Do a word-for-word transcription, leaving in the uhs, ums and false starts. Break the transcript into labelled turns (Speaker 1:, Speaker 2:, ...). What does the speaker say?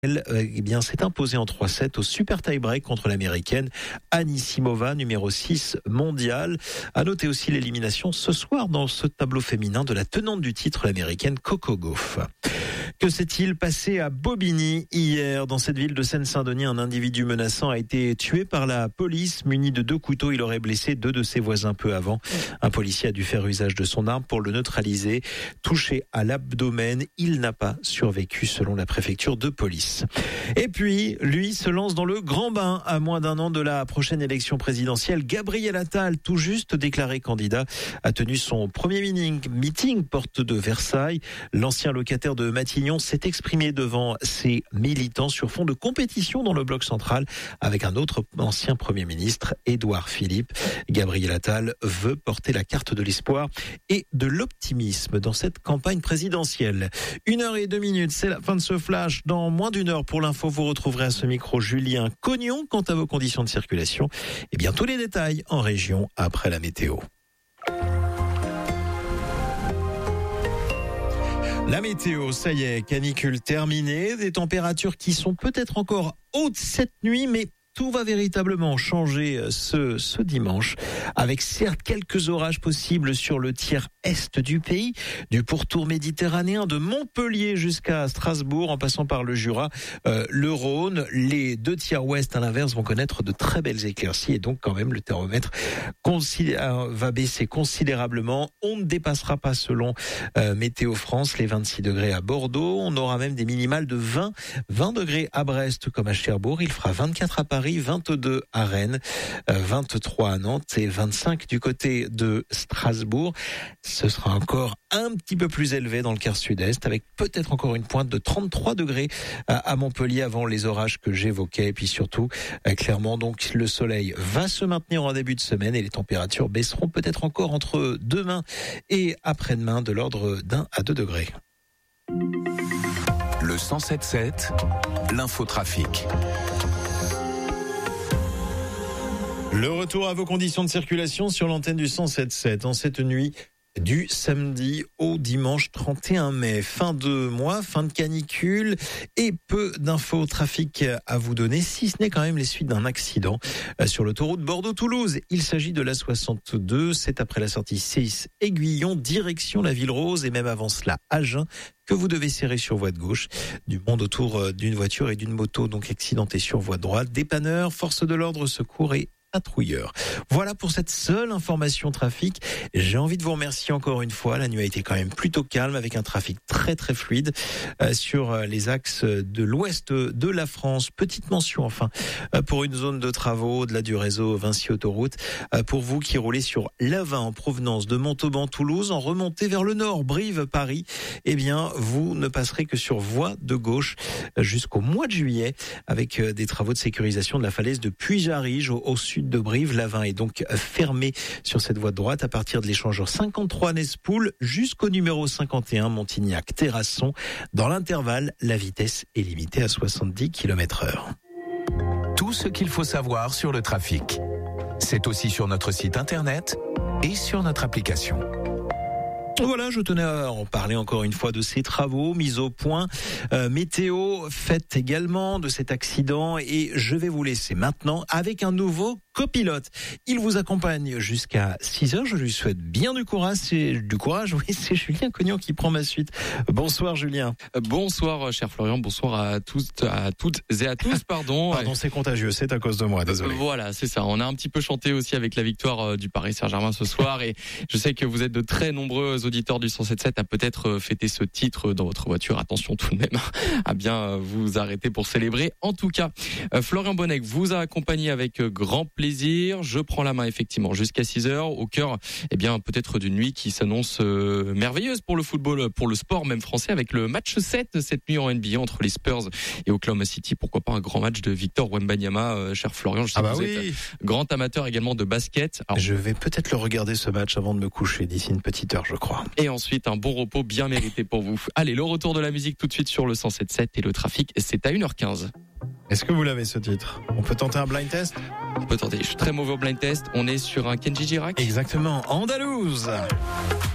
Speaker 1: Elle euh, eh bien, s'est imposée en trois sept au super tie-break contre l'américaine Anisimova, numéro six mondial. À noter aussi l'élimination ce soir dans ce tableau féminin de la tenante du titre, l'américaine Coco Gauff. Que s'est-il passé à Bobigny hier? Dans cette ville de Seine-Saint-Denis, un individu menaçant a été tué par la police. Muni de deux couteaux, il aurait blessé deux de ses voisins peu avant. Un policier a dû faire usage de son arme pour le neutraliser. Touché à l'abdomen, il n'a pas survécu selon la préfecture de police. Et puis, lui se lance dans le grand bain à moins d'un an de la prochaine élection présidentielle. Gabriel Attal, tout juste déclaré candidat, a tenu son premier meeting porte de Versailles. L'ancien locataire de Matignon s'est exprimé devant ses militants sur fond de compétition dans le bloc central avec un autre ancien Premier ministre, Édouard Philippe. Gabriel Attal veut porter la carte de l'espoir et de l'optimisme dans cette campagne présidentielle. Une heure et deux minutes, c'est la fin de ce flash. Dans moins d'une heure, pour l'info, vous retrouverez à ce micro Julien Cognon. Quant à vos conditions de circulation, eh bien tous les détails en région après la météo. La météo, ça y est, canicule terminée, des températures qui sont peut-être encore hautes cette nuit, mais tout va véritablement changer ce, ce dimanche, avec certes quelques orages possibles sur le tiers est du pays, du pourtour méditerranéen de Montpellier jusqu'à Strasbourg, en passant par le Jura, euh, le Rhône. Les deux tiers ouest, à l'inverse, vont connaître de très belles éclaircies et donc quand même le thermomètre considé- va baisser considérablement. On ne dépassera pas, selon euh, Météo France, les vingt-six degrés à Bordeaux. On aura même des minimales de vingt, vingt degrés à Brest comme à Cherbourg. Il fera vingt-quatre à Paris, vingt-deux à Rennes, vingt-trois à Nantes et vingt-cinq du côté de Strasbourg. Ce sera encore un petit peu plus élevé dans le quart sud-est, avec peut-être encore une pointe de trente-trois degrés à Montpellier avant les orages que j'évoquais. Et puis surtout, clairement, donc le soleil va se maintenir en début de semaine et les températures baisseront peut-être encore entre demain et après-demain de l'ordre d'un à deux degrés.
Speaker 2: Le cent sept sept, l'infotrafic.
Speaker 1: Le retour à vos conditions de circulation sur l'antenne du cent sept sept en cette nuit du samedi au dimanche trente et un mai. Fin de mois, fin de canicule et peu d'infos trafic à vous donner, si ce n'est quand même les suites d'un accident sur l'autoroute Bordeaux-Toulouse. Il s'agit de la soixante-deux, c'est après la sortie six Aiguillon, direction la Ville Rose et même avant cela Agen, que vous devez serrer sur voie de gauche. Du monde autour d'une voiture et d'une moto donc accidentée sur voie de droite. Dépanneurs, forces de l'ordre, secours et patrouilleurs. Voilà pour cette seule information trafic. J'ai envie de vous remercier encore une fois. La nuit a été quand même plutôt calme avec un trafic très très fluide euh, sur les axes de l'ouest de la France. Petite mention enfin euh, pour une zone de travaux au-delà du réseau Vinci Autoroute. Euh, pour vous qui roulez sur l'A vingt en provenance de Montauban-Toulouse en remontée vers le nord, Brive-Paris, eh bien vous ne passerez que sur voie de gauche jusqu'au mois de juillet avec euh, des travaux de sécurisation de la falaise de Puy-Jarige au, au sud de Brive. L'A vingt est donc fermé sur cette voie de droite à partir de l'échangeur cinquante-trois Nespoul jusqu'au numéro cinquante et un Montignac-Terrasson. Dans l'intervalle, la vitesse est limitée à soixante-dix kilomètres heure.
Speaker 2: Tout ce qu'il faut savoir sur le trafic. C'est aussi sur notre site internet et sur notre application.
Speaker 1: Voilà, je tenais à en parler encore une fois de ces travaux mis au point. Euh, météo faite également de cet accident et je vais vous laisser maintenant avec un nouveau copilote. Il vous accompagne jusqu'à six heures. Je lui souhaite bien du courage. C'est du courage. Oui, c'est Julien Cognon qui prend ma suite. Bonsoir Julien.
Speaker 3: Bonsoir cher Florian. Bonsoir à tous, à toutes et à tous. Pardon.
Speaker 1: Pardon, c'est contagieux. C'est à cause de moi. Désolé.
Speaker 3: Voilà, c'est ça. On a un petit peu chanté aussi avec la victoire du Paris Saint-Germain ce soir et je sais que vous êtes de très nombreux auditeurs du cent sept sept à peut-être fêter ce titre dans votre voiture. Attention tout de même à bien vous arrêter pour célébrer. En tout cas, Florian Bonnec vous a accompagné avec grand plaisir. Je prends la main effectivement jusqu'à six heures au cœur, eh bien peut-être d'une nuit qui s'annonce euh, merveilleuse pour le football, pour le sport même français, avec le match sept cette nuit en N B A entre les Spurs et Oklahoma City. Pourquoi pas un grand match de Victor Wembanyama, euh, cher Florian. Je sais
Speaker 1: ah bah
Speaker 3: que vous
Speaker 1: oui.
Speaker 3: êtes grand amateur également de basket. Alors,
Speaker 1: je vais peut-être le regarder ce match avant de me coucher d'ici une petite heure, je crois.
Speaker 3: Et ensuite un bon repos bien mérité pour vous. Allez, le retour de la musique tout de suite sur le cent sept sept et le trafic, c'est à une heure quinze.
Speaker 1: Est-ce que vous l'avez ce titre? On peut tenter un blind test?
Speaker 3: On peut tenter. Je suis très mauvais au blind test. On est sur un Kenji Girac.
Speaker 1: Exactement. Andalouse.